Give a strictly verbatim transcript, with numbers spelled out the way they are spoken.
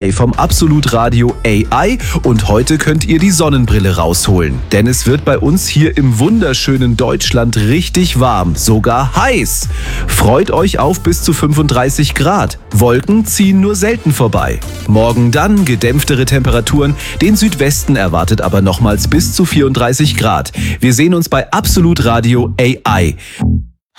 zwei vom Absolut Radio A I und heute könnt ihr die Sonnenbrille rausholen. Denn es wird bei uns hier im wunderschönen Deutschland richtig warm, sogar heiß. Freut euch auf bis zu fünfunddreißig Grad. Wolken ziehen nur selten vorbei. Morgen dann gedämpftere Temperaturen, den Südwesten erwartet aber nochmals bis zu vierunddreißig Grad. Wir sehen uns bei Absolut Radio A I.